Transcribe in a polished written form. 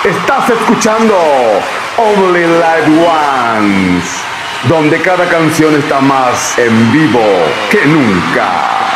Estás escuchando Only Live Once, donde cada canción está más en vivo que nunca.